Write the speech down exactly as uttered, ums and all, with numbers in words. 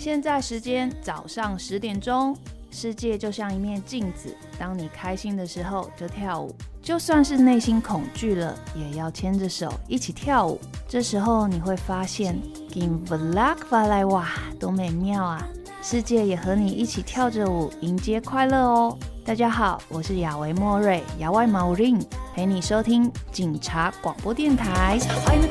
现在时间早上十点钟，世界就像一面镜子，当你开心的时候就跳舞，就算是内心恐惧了，也要牵着手一起跳舞。这时候你会发现 Give luck 发来哇，多美妙啊！世界也和你一起跳着舞，迎接快乐哦。大家好，我是亚维莫瑞，亚外毛林，陪你收听警察广播电台。